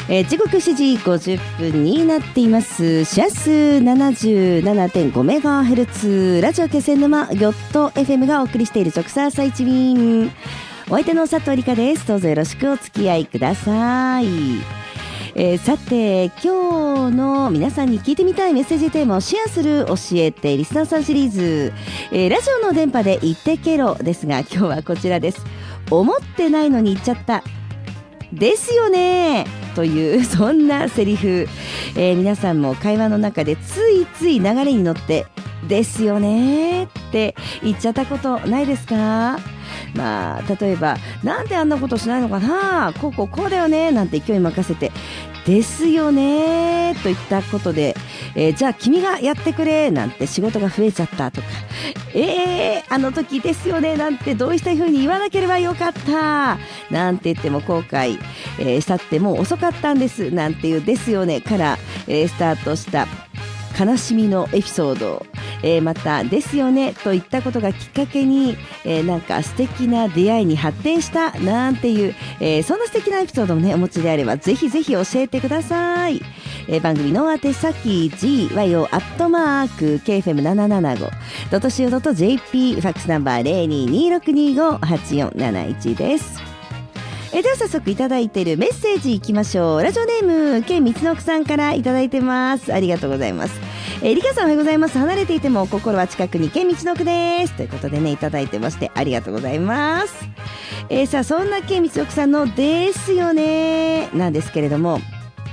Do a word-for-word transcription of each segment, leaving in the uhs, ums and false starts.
えー、時刻しちじごじゅっぷんになっています。シャス ななじゅうななてんごメガヘルツ ラジオ気仙沼ギョット エフエム がお送りしている直射朝一便。お相手の佐藤理香です。どうぞよろしくお付き合いください。えー、さて今日の皆さんに聞いてみたいメッセージテーマをシェアする教えてリスナーさんシリーズ、えー、ラジオの電波で言ってけろですが、今日はこちらです。思ってないのに言っちゃったですよねというそんなセリフ、えー、皆さんも会話の中でついつい流れに乗ってですよねって言っちゃったことないですか？まあ例えばなんであんなことしないのかな、こうこうこうだよねなんて勢い任せてですよねといったことで、えー、じゃあ君がやってくれなんて仕事が増えちゃったとか、えー、あの時ですよねなんてどうしたふうに言わなければよかったなんて言っても後悔、えー、したってもう遅かったんですなんていうですよねから、えー、スタートした悲しみのエピソード、えー、またですよねといったことがきっかけに、えー、なんか素敵な出会いに発展したなんていう、えー、そんな素敵なエピソードをねお持ちであればぜひぜひ教えてください。えー、番組の宛先 ジーワイオー アットマーク ケーエフエムななななご ドットシーオー ドット ジェーピー ファックスナンバー ゼロにーにーろくにーご はちよんなないちです。えー、では早速いただいているメッセージいきましょう。ラジオネームケンみつのくさんからいただいてます。ありがとうございます。えー、リカさんおはようございます。離れていても心は近くにケンみつのくですということでねいただいてましてありがとうございます。えー、さあそんなケンみつのくさんのですよねなんですけれども、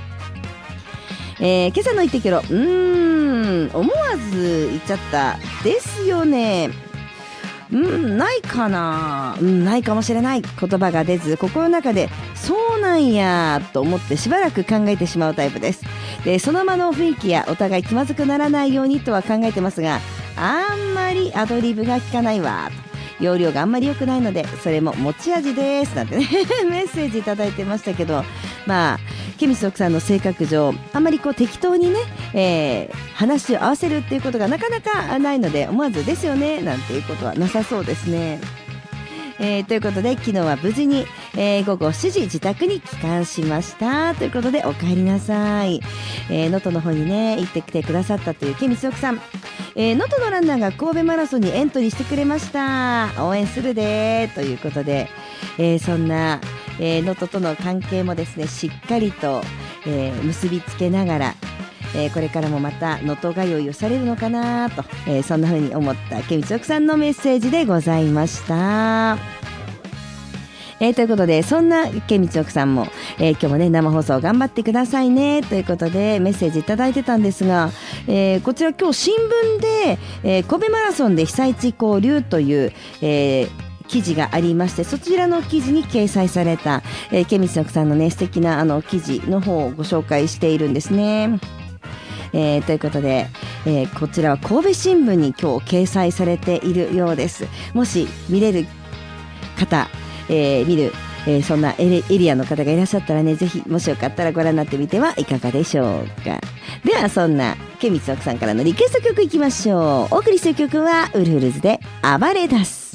えー、今朝の言ってけろ、うーん思わず言っちゃったですよね、うんないかな、うん、ないかもしれない。言葉が出ず心の中でそうなんやと思ってしばらく考えてしまうタイプです。でその場の雰囲気やお互い気まずくならないようにとは考えてますが、あんまりアドリブが効かないわと、容量があんまり良くないのでそれも持ち味ですなんてねメッセージいただいてましたけど、まあケミス奥さんの性格上あんまりこう適当にね、えー、話を合わせるっていうことがなかなかないので思わずですよねなんていうことはなさそうですね。えー、ということで昨日は無事に、えー、ごごしちじ自宅に帰還しましたということでお帰りなさい。能登、えー、の方にね行ってきてくださったというケミス奥さん、えー、能登のランナーが神戸マラソンにエントリーしてくれました。応援するでということで、えー、そんな能登、えー、との関係もですねしっかりと、えー、結びつけながら、えー、これからもまた能登通いをされるのかなと、えー、そんな風に思ったケミツオクさんのメッセージでございました。えー、ということでそんなケミツオクさんも、えー、今日もね生放送頑張ってくださいねということでメッセージいただいてたんですが、えー、こちら今日新聞で、えー、神戸マラソンで被災地交流という、えー記事がありまして、そちらの記事に掲載された、えー、ケミスのくさんのね素敵なあの記事の方をご紹介しているんですね。えー、ということで、えー、こちらは神戸新聞に今日掲載されているようです。もし見れる方、えー、見る、えー、そんなエリ、エリアの方がいらっしゃったらねぜひもしよかったらご覧になってみてはいかがでしょうか。ではそんなケミスのくさんからのリクエスト曲いきましょう。お送りする曲はウルフルズで暴れ出す。